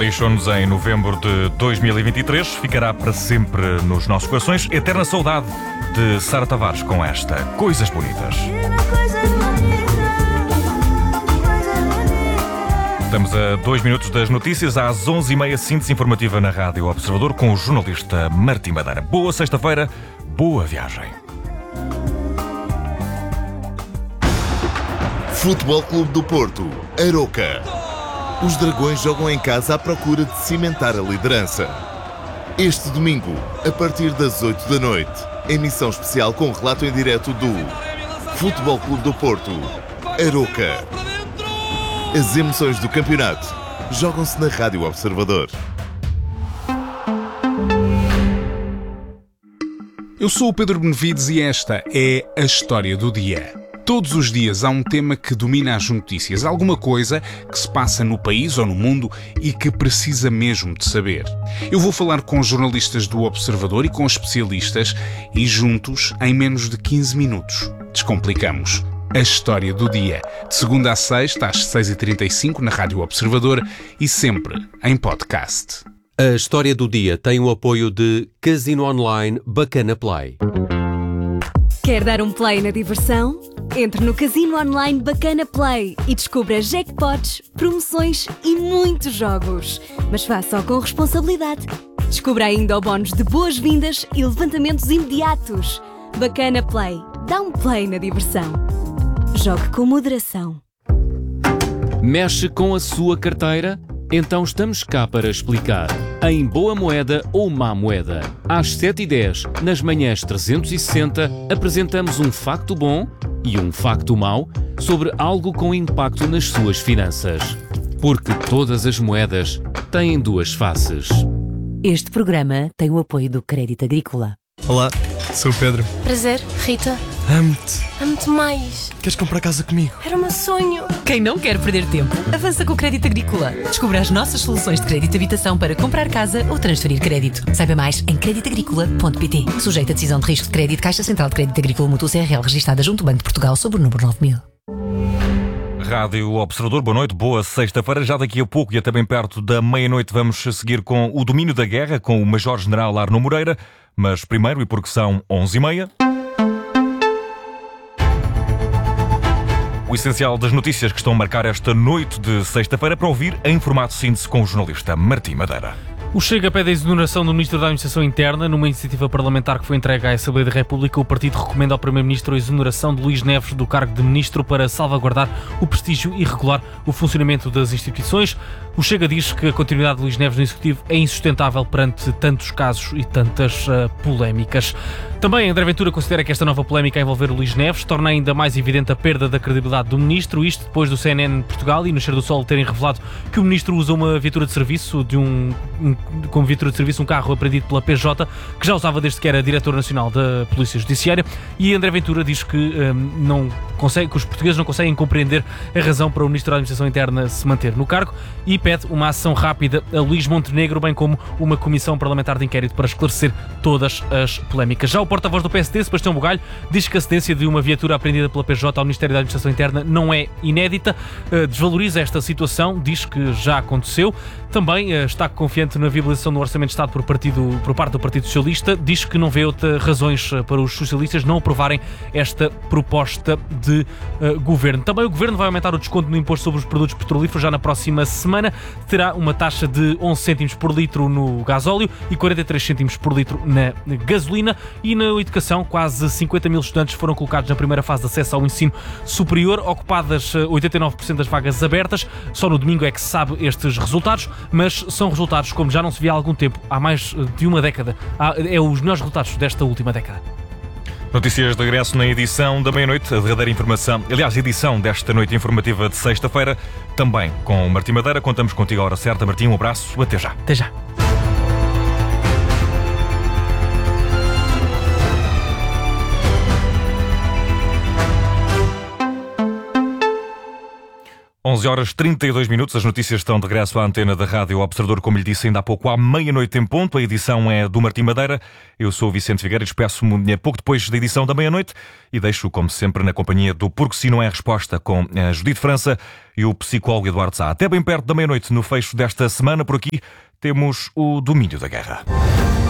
Deixou-nos em novembro de 2023, ficará para sempre nos nossos corações. Eterna saudade de Sara Tavares com esta Coisas Bonitas. Estamos a 2 minutos das notícias, às 11h30, síntese informativa na Rádio Observador com o jornalista Martim Madeira. Boa sexta-feira, boa viagem. Futebol Clube do Porto, Aroca. Os Dragões jogam em casa à procura de cimentar a liderança. Este domingo, a partir das 8 da noite, emissão especial com relato em direto do Futebol Clube do Porto, Aroca. As emoções do campeonato jogam-se na Rádio Observador. Eu sou o Pedro Benevides e esta é a História do Dia. Todos os dias há um tema que domina as notícias, alguma coisa que se passa no país ou no mundo e que precisa mesmo de saber. Eu vou falar com jornalistas do Observador e com especialistas e juntos, em menos de 15 minutos, descomplicamos a História do Dia. De segunda a sexta, às 6h35 na Rádio Observador e sempre em podcast. A História do Dia tem o apoio de Casino Online Bacana Play. Quer dar um play na diversão? Entre no Casino Online Bacana Play e descubra jackpots, promoções e muitos jogos. Mas faça-o com responsabilidade. Descubra ainda o bónus de boas-vindas e levantamentos imediatos. Bacana Play. Dá um play na diversão. Jogue com moderação. Mexe com a sua carteira? Então estamos cá para explicar. Em Boa Moeda ou Má Moeda. Às 7h10, nas manhãs 360, apresentamos um facto bom e um facto mau sobre algo com impacto nas suas finanças. Porque todas as moedas têm duas faces. Este programa tem o apoio do Crédito Agrícola. Olá, sou o Pedro. Prazer, Rita. Amo-te. Amo-te mais. Queres comprar casa comigo? Era o meu sonho. Quem não quer perder tempo, avança com o Crédito Agrícola. Descubra as nossas soluções de crédito de habitação para comprar casa ou transferir crédito. Saiba mais em creditagricola.pt. Sujeito a decisão de risco de crédito, Caixa Central de Crédito Agrícola Mútuo CRL, registada junto ao Banco de Portugal sob o número 9000. Rádio Observador, boa noite, boa sexta-feira. Já daqui a pouco e até bem perto da meia-noite vamos seguir com o Domínio da Guerra, com o Major-General Arno Moreira. Mas primeiro, e porque são 11h30... o essencial das notícias que estão a marcar esta noite de sexta-feira para ouvir em formato síntese com o jornalista Martim Madeira. O Chega pede a exoneração do Ministro da Administração Interna. Numa iniciativa parlamentar que foi entregue à Assembleia da República, o partido recomenda ao Primeiro-Ministro a exoneração de Luís Neves do cargo de Ministro para salvaguardar o prestígio e regular o funcionamento das instituições. O Chega diz que a continuidade de Luís Neves no Executivo é insustentável perante tantos casos e tantas polémicas. Também André Ventura considera que esta nova polémica a envolver o Luís Neves torna ainda mais evidente a perda da credibilidade do Ministro, isto depois do CNN Portugal e no Cheiro do Sol terem revelado que o Ministro usa uma viatura de serviço como viatura de serviço um carro apreendido pela PJ, que já usava desde que era Diretor Nacional da Polícia Judiciária, e André Ventura diz que que os portugueses não conseguem compreender a razão para o Ministro da Administração Interna se manter no cargo e pede uma ação rápida a Luís Montenegro, bem como uma comissão parlamentar de inquérito para esclarecer todas as polémicas. Já o porta-voz do PSD, Sebastião Bugalho, diz que a cedência de uma viatura apreendida pela PJ ao Ministério da Administração Interna não é inédita, desvaloriza esta situação, diz que já aconteceu. Também está confiante na viabilização do Orçamento de Estado por parte do Partido Socialista, diz que não vê outras razões para os socialistas não aprovarem esta proposta de governo. Também o governo vai aumentar o desconto no imposto sobre os produtos petrolíferos já na próxima semana, terá uma taxa de 11 cêntimos por litro no gasóleo e 43 cêntimos por litro na gasolina. E na educação, quase 50 mil estudantes foram colocados na primeira fase de acesso ao ensino superior, ocupadas 89% das vagas abertas. Só no domingo é que se sabe estes resultados, mas são resultados como já não se via há algum tempo, há mais de uma década. É os melhores resultados desta última década. Notícias de regresso na edição da meia-noite, a derradeira informação, aliás, a edição desta noite informativa de sexta-feira, também com o Martim Madeira. Contamos contigo à hora certa. Martim, um abraço, até já. Até já. 11h32, as notícias estão de regresso à antena da Rádio Observador, como lhe disse ainda há pouco, à meia-noite em ponto. A edição é do Martim Madeira. Eu sou o Vicente Figueira e despeço-me pouco depois da edição da meia-noite e deixo, como sempre, na companhia do Porque Se Não É a Resposta, com a Judite França e o psicólogo Eduardo Sá. Até bem perto da meia-noite, no fecho desta semana, por aqui, temos o Domínio da Guerra.